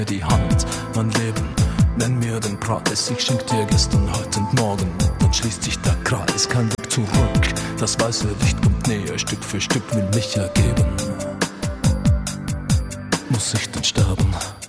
die Hand, mein Leben, nenn mir den Preis. Ich schenk dir gestern, heute und morgen, dann schließt sich der Kreis. Kein Weg zurück, das weiße Licht kommt näher, Stück für Stück will mich ergeben. Muss ich denn sterben?